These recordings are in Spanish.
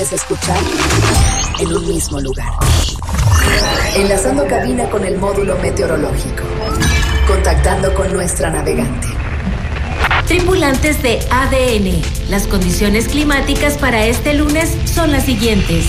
quieres escuchar en un mismo lugar. Enlazando cabina con el módulo meteorológico. Contactando con nuestra navegante. Tripulantes de ADN, las condiciones climáticas para este lunes son las siguientes.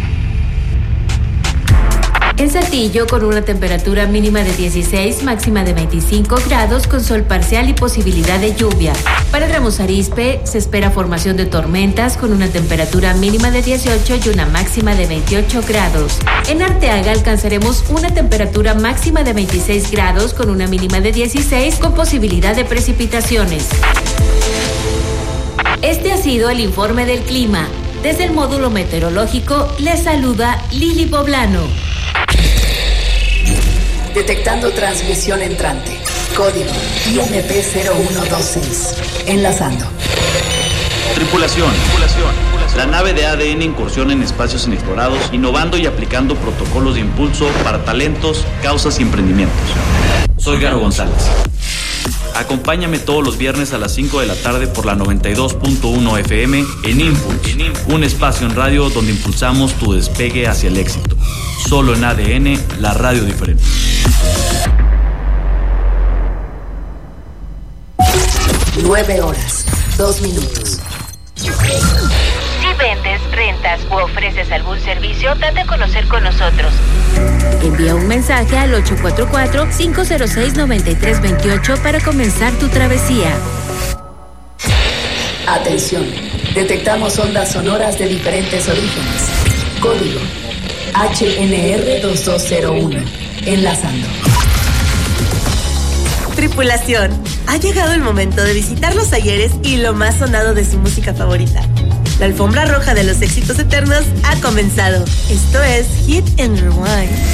En Saltillo, con una temperatura mínima de 16, máxima de 25 grados, con sol parcial y posibilidad de lluvia. Para Ramos Arizpe, se espera formación de tormentas, con una temperatura mínima de 18 y una máxima de 28 grados. En Arteaga alcanzaremos una temperatura máxima de 26 grados, con una mínima de 16, con posibilidad de precipitaciones. Este ha sido el informe del clima. Desde el módulo meteorológico, les saluda Lili Poblano. Detectando transmisión entrante. Código IMP0126. Enlazando. Tripulación. La nave de ADN incursiona en espacios inexplorados, innovando y aplicando protocolos de impulso para talentos, causas y emprendimientos. Soy Garo González. Acompáñame todos los viernes a las 5 de la tarde por la 92.1 FM en Impulse, un espacio en radio donde impulsamos tu despegue hacia el éxito. Solo en ADN, la radio diferente. Nueve horas, 2 minutos. Si vendes, rentas u ofreces algún servicio, date a conocer con nosotros. Envía un mensaje al 844-506-9328 para comenzar tu travesía. Atención, detectamos ondas sonoras de diferentes orígenes. Código HNR2201. Enlazando. Tripulación, ha llegado el momento de visitar los talleres y lo más sonado de su música favorita. La alfombra roja de los éxitos eternos ha comenzado. Esto es Hit and Rewind.